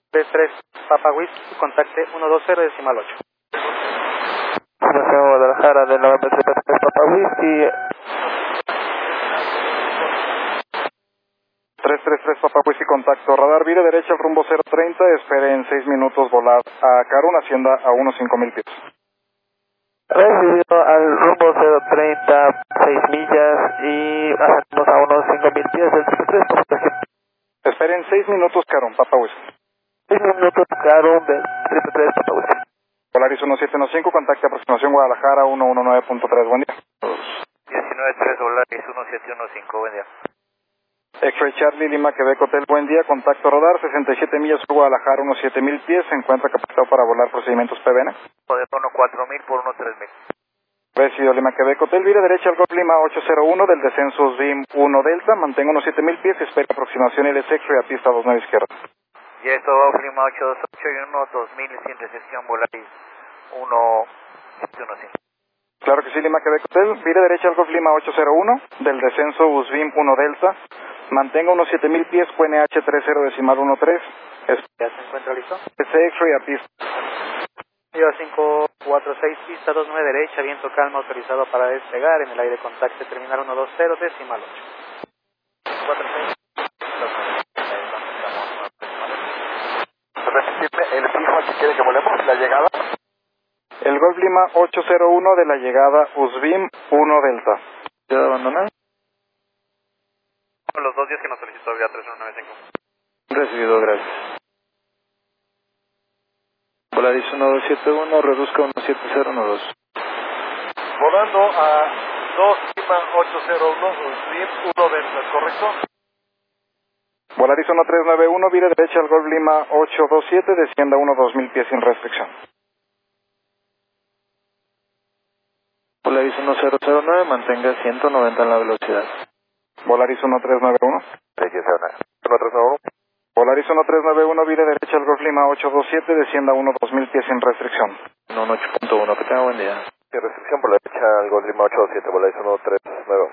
33 Papa Whisky, contacte 120.8. Guadalajara de la 33 Papa Whisky. 333 Papa Whisky, contacto radar, vire derecha al rumbo 030, espere en 6 minutos volar a Carun, Hacienda a unos 5,000 pies. Recibido al rumbo 030, 6 millas y ascendemos a unos 5,000 pies del 33 Papa Whisky. Espere en 6 minutos Carun, Papa Whisky. 6 minutos Carun del 33 Papa Whisky. Polaris 1715, contacte aproximación Guadalajara 119.3, buen día. 193 Polaris 1715, buen día. X-Ray Charlie, Lima, Quebec Hotel, buen día, contacto radar, 67 millas por Guadalajara, unos 7,000 pies, se encuentra capacitado para volar procedimientos PBN. Poder 4,000 por unos 3,000. Recibido Lima, Quebec Hotel, vire derecha al Golf Lima 801 del descenso SBIM 1 Delta, mantenga unos 7,000 pies, espera aproximación LS X-Ray a pista 29 izquierda. Y esto va a Lima 828 y 12000 sin recepción Polaris 1715. Claro que sí, Lima, Quebec Hotel, vire derecha al Golf Lima 801 del descenso USBIM 1 Delta, mantenga unos 7,000 pies, QNH 30.13, ¿Ya se encuentra listo? X-Ray a pista. Lleva 546, pista 29 derecha, viento calma, autorizado para despegar, en el aire contacte terminal 120.8. 46. Repetirme el fijo al que quiere que volemos, la llegada. El Golf Lima 801 de la llegada USBIM 1 Delta. ¿Ya abandonar? Los 2 días que nos solicitó vía 3195. Recibido, gracias. Polaris 1271, reduzca 17012. Volando a 2 Lima 801, SWIM 1 Delta, ¿correcto? Polaris 1391, vire derecha al Golf Lima 827, descienda 1-2000 pies sin restricción. Polaris 1009, mantenga 190 en la velocidad. Polaris 1391. 131. Polaris 1391, vire derecha al Golf Lima 827, descienda 1-2000 pies sin restricción. 8.1, que tenga buen día. Sin restricción por la derecha al Golf Lima 827, Polaris 1391.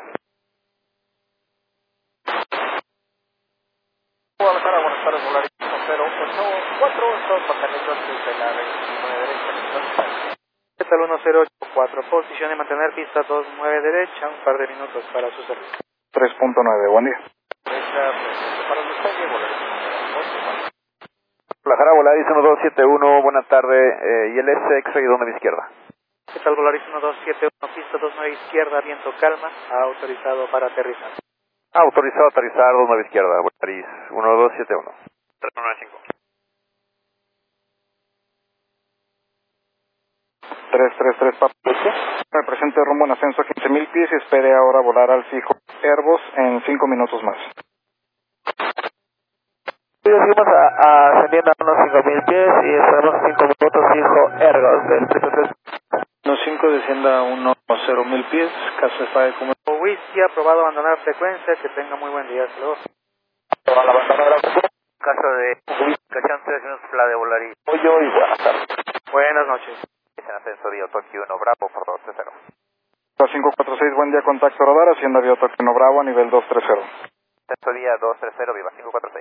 Guadalajara, buenas tardes, Polaris 1084, estamos manteniendo desde la 29 derecha. ¿Qué tal 1084? Posición de mantener pista 29 derecha, un par de minutos para su servicio. 3.9, buen día. Para el detalle, Polaris. Guadalajara, Polaris 1271, buenas tardes, y el SX, ¿dónde a mi izquierda? ¿Qué tal Polaris 1271? Pista 29 izquierda, viento calma, autorizado para aterrizar. Autorizado a aterrizar, 29 izquierda, Polaris 1271. 395. 333 Papa Whisky. Me presente rumbo en ascenso a 15,000 pies y espere ahora volar al fijo Airbus en 5 minutos más. Seguimos ascendiendo a unos 5,000 pies y esperamos 5 minutos fijo Ergos del 33. Unos 5, descienda a 1-0,000 pies, caso de falle como... Whisky, aprobado abandonar frecuencia, que tenga muy buen día, hasta luego. Caso de Cachán 3 minutos, la de Polaris. Hoy y buenas tardes. Buenas noches. En ascenso de Tokio 1 Bravo por 230. 546, buen día, contacto radar, Hacienda Vía Tokio 1 Bravo a nivel 230. Ascenso día 230, viva 546.